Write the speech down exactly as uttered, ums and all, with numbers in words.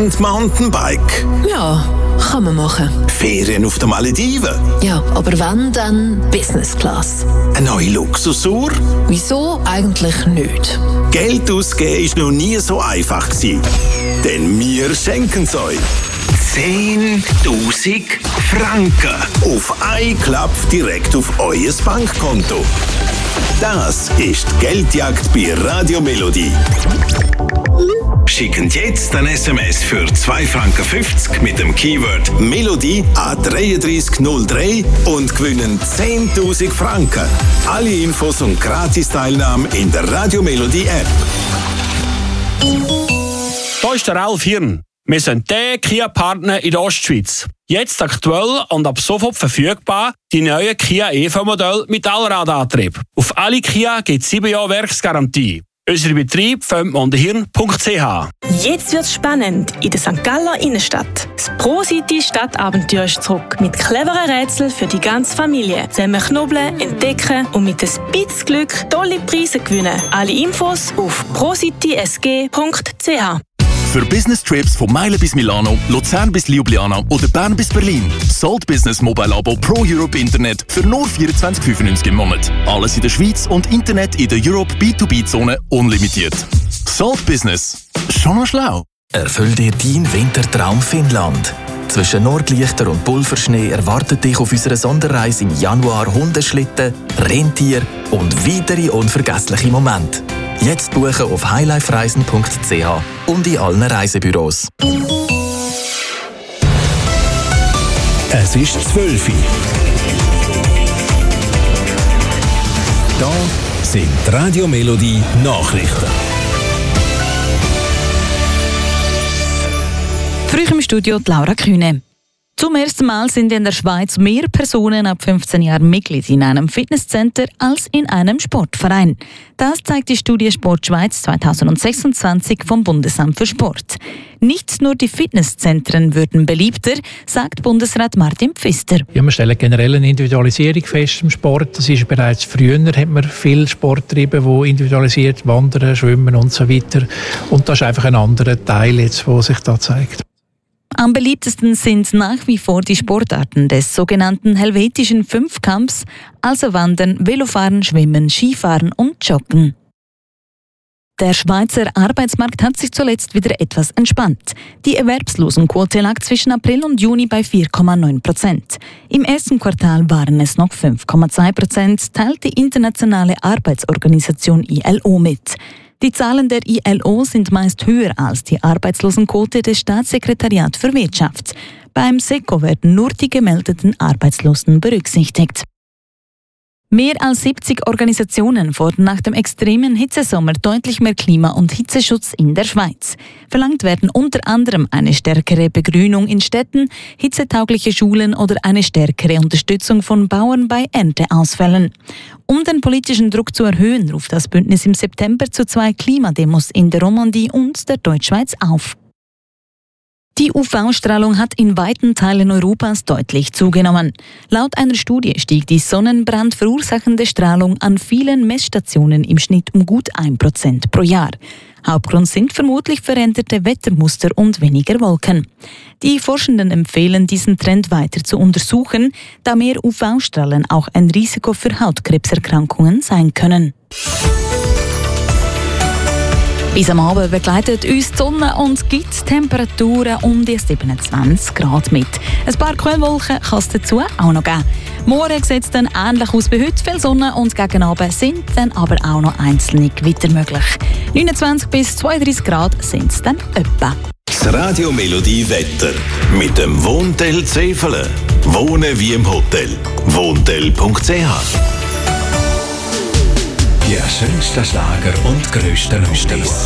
Weekend Mountainbike. Ja, kann man machen. Ferien auf den Malediven. Ja, aber wenn, dann Business Class. Eine neue Luxusuhr. Wieso eigentlich nicht? Geld ausgeben war noch nie so einfach gewesen. Denn wir schenken es euch. zehntausend Franken auf einen Klapp direkt auf euer Bankkonto. Das ist die Geldjagd bei Radio Melodie. Schicken jetzt ein S M S für zwei Franken fünfzig mit dem Keyword Melodie an drei drei null drei und gewinnen zehntausend Franken. Alle Infos und Gratis-Teilnahme in der Radio Melodie App. Hier ist der Ralf Hirn. Wir sind der Kia-Partner in der Ostschweiz. Jetzt aktuell und ab sofort verfügbar die neue Kia E V-Modell mit Allradantrieb. Auf alle Kia gibt es sieben Jahre Werksgarantie. Unser Betrieb findet man unter hirn punkt c h. Jetzt wird's spannend in der Sankt Galler Innenstadt. Das Pro-City Stadtabenteuer ist zurück. Mit cleveren Rätseln für die ganze Familie. Zusammen knobeln, entdecken und mit ein bisschen Glück tolle Preise gewinnen. Alle Infos auf pro city s g punkt c h. Für Business-Trips von Meilen bis Milano, Luzern bis Ljubljana oder Bern bis Berlin. Salt Business Mobile Abo Pro Europe Internet für nur vierundzwanzig fünfundneunzig im Monat. Alles in der Schweiz und Internet in der Europe B zwei B-Zone unlimitiert. Salt Business. Schon noch schlau. Erfüll dir deinen Wintertraum Finnland. Zwischen Nordlichter und Pulverschnee erwartet dich auf unserer Sonderreise im Januar Hundeschlitten, Rentier und weitere unvergessliche Momente. Jetzt buchen auf highlifereisen punkt c h und in allen Reisebüros. Es ist zwölf Uhr. Da sind Radio Melodie Nachrichten. Früh im Studio die Laura Kühne. Zum ersten Mal sind in der Schweiz mehr Personen ab fünfzehn Jahren Mitglied in einem Fitnesscenter als in einem Sportverein. Das zeigt die Studie Sport Schweiz zwanzig sechsundzwanzig vom Bundesamt für Sport. Nicht nur die Fitnesszentren würden beliebter, sagt Bundesrat Martin Pfister. Ja, wir stellen generell eine Individualisierung fest im Sport. Das ist bereits früher, hat man viel Sport getrieben, wo individualisiert wandern, schwimmen und so weiter. Und das ist einfach ein anderer Teil jetzt, der sich da zeigt. Am beliebtesten sind nach wie vor die Sportarten des sogenannten helvetischen Fünfkampfs, also Wandern, Velofahren, Schwimmen, Skifahren und Joggen. Der Schweizer Arbeitsmarkt hat sich zuletzt wieder etwas entspannt. Die Erwerbslosenquote lag zwischen April und Juni bei vier Komma neun Prozent. Im ersten Quartal waren es noch fünf Komma zwei Prozent, teilt die Internationale Arbeitsorganisation I L O mit. Die Zahlen der I L O sind meist höher als die Arbeitslosenquote des Staatssekretariats für Wirtschaft. Beim S E C O werden nur die gemeldeten Arbeitslosen berücksichtigt. Mehr als siebzig Organisationen fordern nach dem extremen Hitzesommer deutlich mehr Klima- und Hitzeschutz in der Schweiz. Verlangt werden unter anderem eine stärkere Begrünung in Städten, hitzetaugliche Schulen oder eine stärkere Unterstützung von Bauern bei Ernteausfällen. Um den politischen Druck zu erhöhen, ruft das Bündnis im September zu zwei Klimademos in der Romandie und der Deutschschweiz auf. Die U V-Strahlung hat in weiten Teilen Europas deutlich zugenommen. Laut einer Studie stieg die Sonnenbrand verursachende Strahlung an vielen Messstationen im Schnitt um gut ein Prozent pro Jahr. Hauptgrund sind vermutlich veränderte Wettermuster und weniger Wolken. Die Forschenden empfehlen, diesen Trend weiter zu untersuchen, da mehr U V-Strahlen auch ein Risiko für Hautkrebserkrankungen sein können. Bis am Abend begleitet uns die Sonne und gibt Temperaturen um die siebenundzwanzig Grad mit. Ein paar Quellwolken kann es dazu auch noch geben. Morgen sieht es dann ähnlich aus wie heute. Viel Sonne und gegen Abend sind dann aber auch noch einzelne Gewitter möglich. neunundzwanzig bis zweiunddreißig Grad sind es dann etwa. Das Radio Melodie Wetter mit dem Wohntel Zefele. Wohnen wie im Hotel. wohntel punkt c h. Die schönsten Schlager und grössten Oldies.